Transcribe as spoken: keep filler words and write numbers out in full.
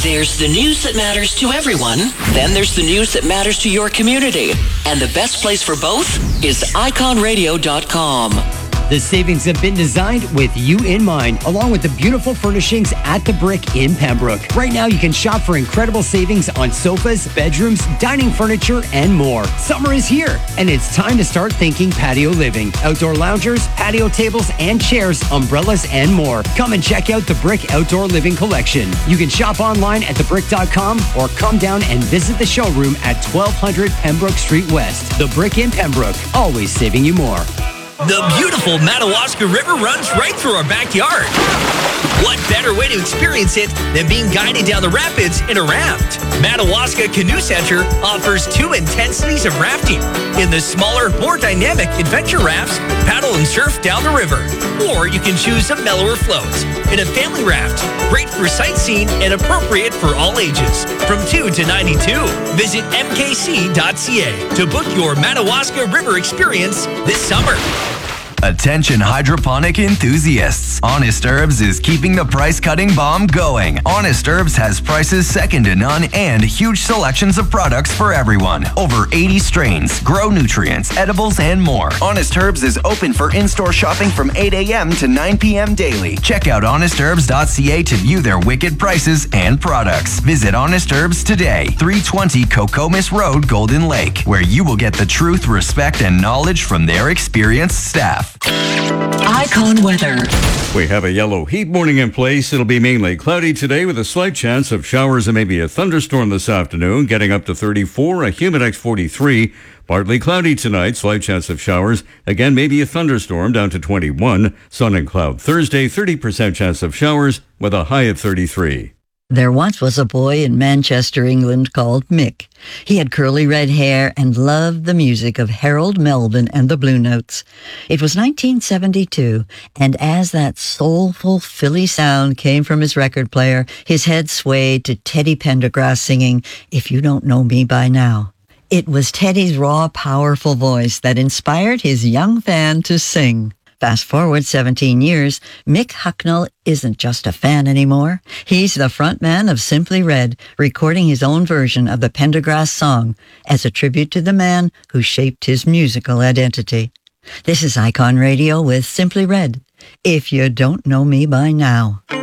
There's the news that matters to everyone. Then there's the news that matters to your community. And the best place for both is icon radio dot com. The savings have been designed with you in mind, along with the beautiful furnishings at The Brick in Pembroke. Right now, you can shop for incredible savings on sofas, bedrooms, dining furniture, and more. Summer is here, and it's time to start thinking patio living. Outdoor loungers, patio tables and chairs, umbrellas, and more. Come and check out The Brick Outdoor Living Collection. You can shop online at the brick dot com or come down and visit the showroom at twelve hundred Pembroke Street West. The Brick in Pembroke, always saving you more. The beautiful Madawaska River runs right through our backyard. What better way to experience it than being guided down the rapids in a raft? Madawaska Canoe Center offers two intensities of rafting. In the smaller, more dynamic adventure rafts, paddle and surf down the river. Or you can choose a mellower float in a family raft, great for sightseeing and appropriate for all ages, from two to ninety-two. Visit m k c dot c a to book your Madawaska River experience this summer. Attention hydroponic enthusiasts. Honest Herbs is keeping the price-cutting bomb going. Honest Herbs has prices second to none and huge selections of products for everyone. Over eighty strains, grow nutrients, edibles, and more. Honest Herbs is open for in-store shopping from eight a.m. to nine p.m. daily. Check out honest herbs dot c a to view their wicked prices and products. Visit Honest Herbs today, three twenty Cocomas Road, Golden Lake, where you will get the truth, respect, and knowledge from their experienced staff. Icon weather. We have a yellow heat warning in place. It'll be mainly cloudy today with a slight chance of showers and maybe a thunderstorm this afternoon, getting up to thirty-four, a Humidex forty-three. Partly cloudy tonight, slight chance of showers. Again, maybe a thunderstorm down to twenty-one. Sun and cloud Thursday, thirty percent chance of showers with a high of thirty-three. There once was a boy in Manchester, England called Mick. He had curly red hair and loved the music of Harold Melvin and the Blue Notes. It was nineteen seventy-two, and as that soulful Philly sound came from his record player, his head swayed to Teddy Pendergrass singing, "If You Don't Know Me By Now." It was Teddy's raw, powerful voice that inspired his young fan to sing. Fast forward seventeen years, Mick Hucknall isn't just a fan anymore. He's the frontman of Simply Red, recording his own version of the Pendergrass song as a tribute to the man who shaped his musical identity. This is Icon Radio with Simply Red. If You Don't Know Me By Now.